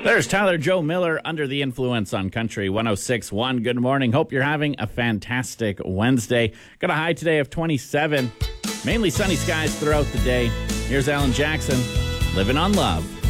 There's Tyler Joe Miller, Under the Influence on Country 106.1. Good morning. Hope you're having a fantastic Wednesday. Got a high today of 27. Mainly sunny skies throughout the day. Here's Alan Jackson, Living on Love.